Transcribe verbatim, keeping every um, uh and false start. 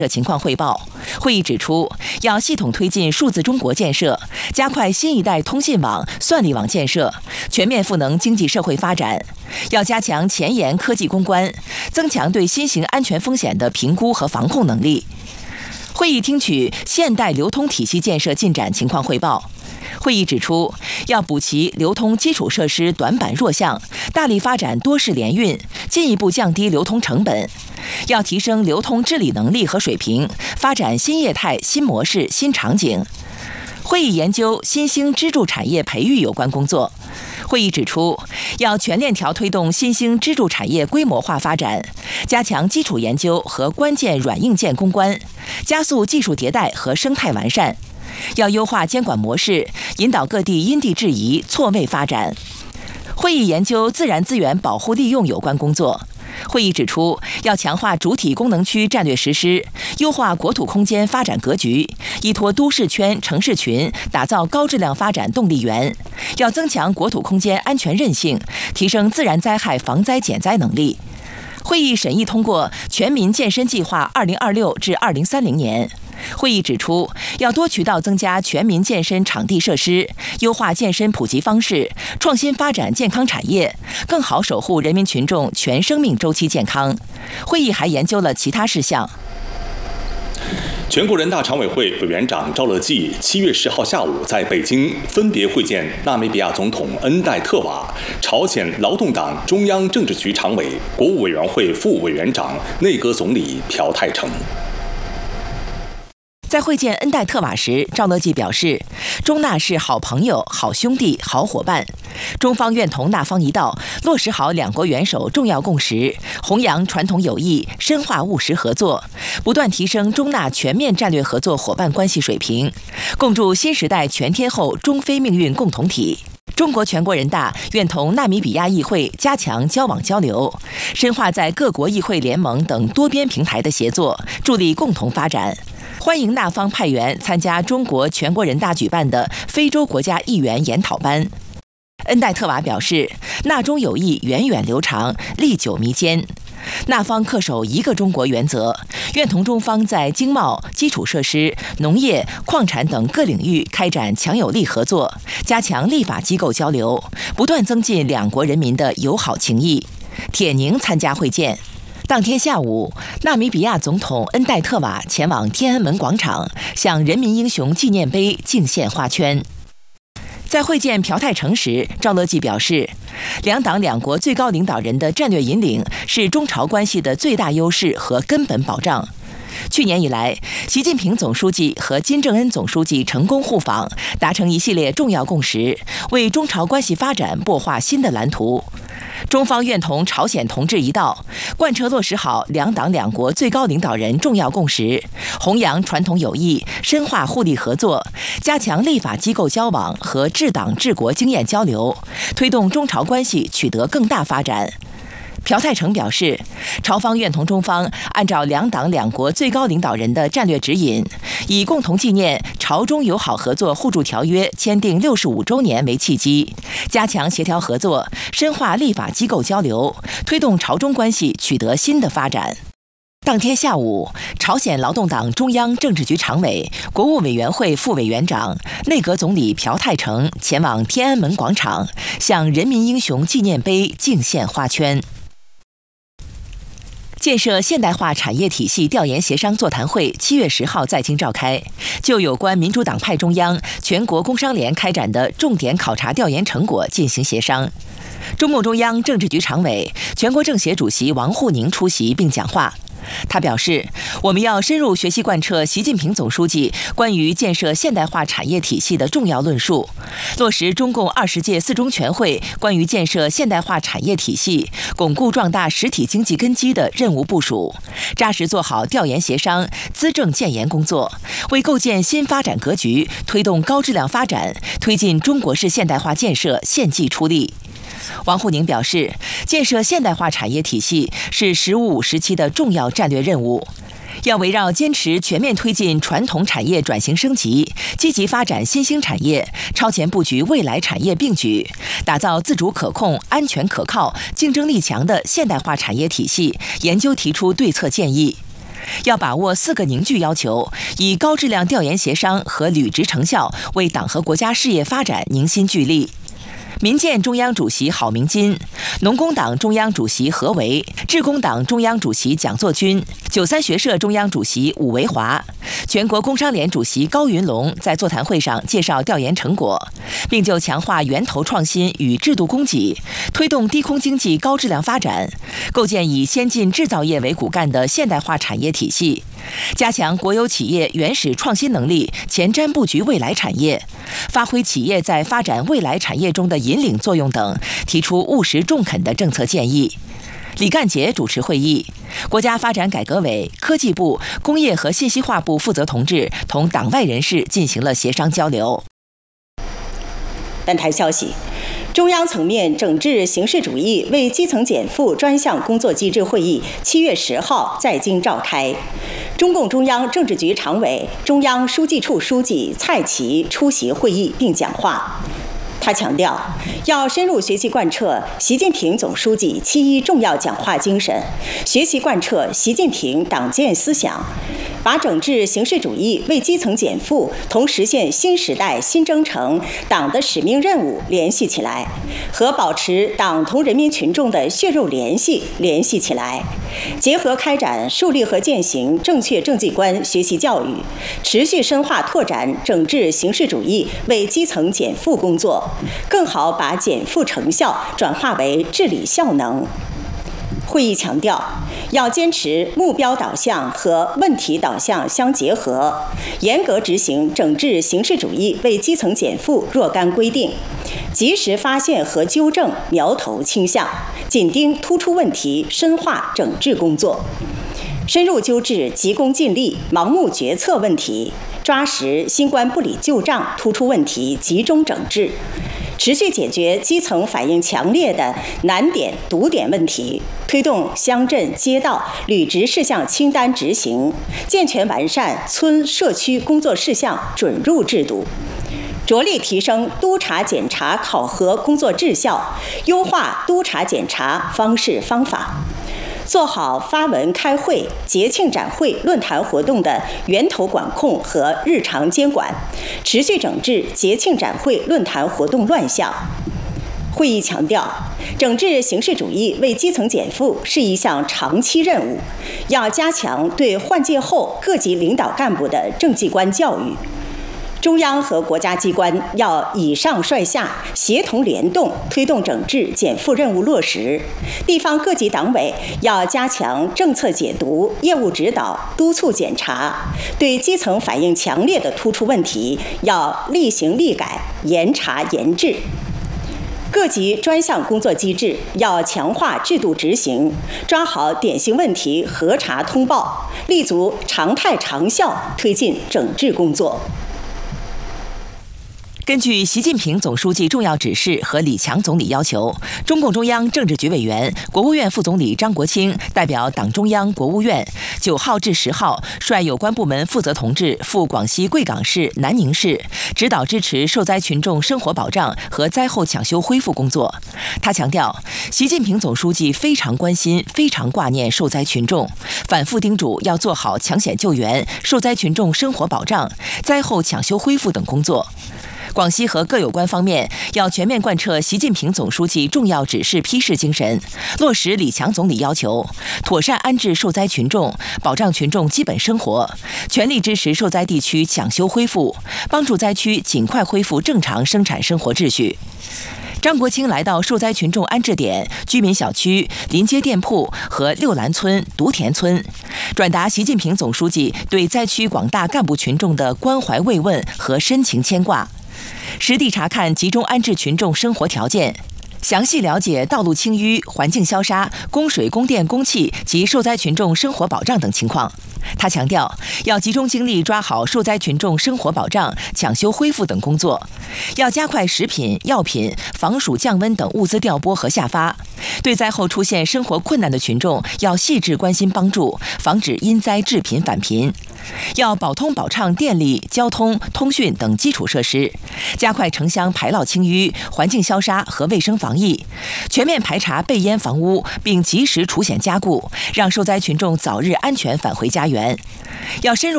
情况汇报。会议指出，要系统推进数字中国建设，加快新一代通信网、算力网建设，全面赋能经济社会发展。要加强前沿科技攻关，增强对新型安全风险的评估和防控能力。会议听取现代流通体系建设进展情况汇报。会议指出，要补齐流通基础设施短板弱项，大力发展多式联运，进一步降低流通成本。要提升流通治理能力和水平，发展新业态、新模式、新场景。会议研究新兴支柱产业培育有关工作。会议指出，要全链条推动新兴支柱产业规模化发展，加强基础研究和关键软硬件攻关，加速技术迭代和生态完善。要优化监管模式，引导各地因地制宜、错位发展。会议研究自然资源保护利用有关工作。会议指出，要强化主体功能区战略实施，优化国土空间发展格局，依托都市圈、城市群，打造高质量发展动力源。要增强国土空间安全韧性，提升自然灾害防灾减灾能力。会议审议通过全民健身计划二零二六至二零三零年。会议指出，要多渠道增加全民健身场地设施，优化健身普及方式，创新发展健康产业，更好守护人民群众全生命周期健康。会议还研究了其他事项。 全国人大常委会委员长赵乐际七月十号下午在北京分别会见纳米比亚总统恩戴特瓦、朝鲜劳动党中央政治局常委、国务委员会副委员长、内阁总理朴泰成。 在会见恩戴特瓦时，赵乐际表示，中纳是好朋友、好兄弟、好伙伴，中方愿同纳方一道，落实好两国元首重要共识，弘扬传统友谊，深化务实合作，不断提升中纳全面战略合作伙伴关系水平，共筑新时代全天候中非命运共同体。中国全国人大愿同纳米比亚议会加强交往交流，深化在各国议会联盟等多边平台的协作，助力共同发展。欢迎纳方派员参加中国全国人大举办的非洲国家议员研讨班。恩戴特瓦表示，纳中友谊源远流长，历久弥坚。纳方恪守一个中国原则，愿同中方在经贸、基础设施、农业、矿产等各领域开展强有力合作，加强立法机构交流，不断增进两国人民的友好情谊。铁凝参加会见。当天下午，纳米比亚总统恩戴特瓦前往天安门广场，向人民英雄纪念碑敬献花圈。在会见朴泰成时，赵乐际表示，两党两国最高领导人的战略引领是中朝关系的最大优势和根本保障。去年以来，习近平总书记和金正恩总书记成功互访，达成一系列重要共识，为中朝关系发展擘画新的蓝图。中方愿同朝鲜同志一道，贯彻落实好两党两国最高领导人重要共识，弘扬传统友谊，深化互利合作，加强立法机构交往和治党治国经验交流，推动中朝关系取得更大发展。朴泰成表示，朝方愿同中方按照两党两国最高领导人的战略指引，以共同纪念朝中友好合作互助条约签订六十五周年为契机，加强协调合作，深化立法机构交流，推动朝中关系取得新的发展。当天下午，朝鲜劳动党中央政治局常委、国务委员会副委员长、内阁总理朴泰成前往天安门广场，向人民英雄纪念碑敬献花圈。建设现代化产业体系调研协商座谈会七月十号在京召开，就有关民主党派中央、全国工商联开展的重点考察调研成果进行协商。中共中央政治局常委、全国政协主席王沪宁出席并讲话。他表示，我们要深入学习贯彻习近平总书记关于建设现代化产业体系的重要论述，落实中共二十届四中全会关于建设现代化产业体系、巩固壮大实体经济根基的任务部署，扎实做好调研协商、资政建言工作，为构建新发展格局、推动高质量发展、推进中国式现代化建设献计出力。王沪宁表示，建设现代化产业体系是“十五五”时期的重要战略任务，要围绕坚持全面推进传统产业转型升级，积极发展新兴产业，超前布局未来产业并举，打造自主可控、安全可靠、竞争力强的现代化产业体系，研究提出对策建议。 要把握四个凝聚要求，以高质量调研协商和履职成效，为党和国家事业发展凝心聚力。民建中央主席郝明金、农工党中央主席何为、致公党中央主席蒋作军、九三学社中央主席伍维华、全国工商联主席高云龙在座谈会上介绍调研成果，并就强化源头创新与制度供给，推动低空经济高质量发展，构建以先进制造业为骨干的现代化产业体系，加强国有企业原始创新能力，前瞻布局未来产业，发挥企业在发展未来产业中的引领作用等，提出务实中肯的政策建议。李干杰主持会议，国家发展改革委、科技部、工业和信息化部负责同志同党外人士进行了协商交流。 本台消息，中央层面整治形式主义为基层减负专项工作机制会议七月十号在京召开。中共中央政治局常委、中央书记处书记蔡奇出席会议并讲话。他强调，要深入学习贯彻习近平总书记七一重要讲话精神，学习贯彻习近平党建思想，把整治形式主义为基层减负同实现新时代新征程党的使命任务联系起来，和保持党同人民群众的血肉联系联系起来，结合开展树立和践行正确政绩观学习教育，持续深化拓展整治形式主义为基层减负工作，更好把减负成效转化为治理效能。会议强调，要坚持目标导向和问题导向相结合，严格执行整治形式主义为基层减负若干规定，及时发现和纠正苗头倾向，紧盯突出问题，深化整治工作，深入纠治急功近利、盲目决策问题，抓实新冠不理旧账突出问题，集中整治，持续解决基层反映强烈的难点、堵点问题，推动乡镇街道履职事项清单执行，健全完善村社区工作事项准入制度，着力提升督查检查考核工作质效，优化督查检查方式方法，做好发文开会、节庆展会、论坛活动的源头管控和日常监管，持续整治节庆展会、论坛活动乱象。会议强调，整治形式主义为基层减负是一项长期任务，要加强对换届后各级领导干部的政绩观教育。中央和国家机关要以上率下，协同联动，推动整治减负任务落实；地方各级党委要加强政策解读、业务指导、督促检查，对基层反映强烈的突出问题要立行立改、严查严治。各级专项工作机制要强化制度执行，抓好典型问题核查通报，立足常态长效推进整治工作。 根据习近平总书记重要指示和李强总理要求，中共中央政治局委员、国务院副总理张国清代表党中央、国务院九号至十号率有关部门负责同志赴广西贵港市、南宁市，指导支持受灾群众生活保障和灾后抢修恢复工作。他强调，习近平总书记非常关心、非常挂念受灾群众，反复叮嘱要做好抢险救援、受灾群众生活保障、灾后抢修恢复等工作。广西和各有关方面要全面贯彻习近平总书记重要指示批示精神，落实李强总理要求，妥善安置受灾群众，保障群众基本生活，全力支持受灾地区抢修恢复，帮助灾区尽快恢复正常生产生活秩序。张国清来到受灾群众安置点、居民小区、临街店铺和六兰村、独田村，转达习近平总书记对灾区广大干部群众的关怀慰问和深情牵挂，实地查看集中安置群众生活条件，详细了解道路清淤、环境消杀、供水、供电、供气及受灾群众生活保障等情况。他强调，要集中精力抓好受灾群众生活保障、抢修恢复等工作，要加快食品、药品、防暑降温等物资调拨和下发。对灾后出现生活困难的群众，要细致关心帮助，防止因灾致贫返贫。 要保通保畅电力、交通、通讯等基础设施，加快城乡排涝清淤、环境消杀和卫生防疫，全面排查备淹房屋，并及时除险加固，让受灾群众早日安全返回家园。要深入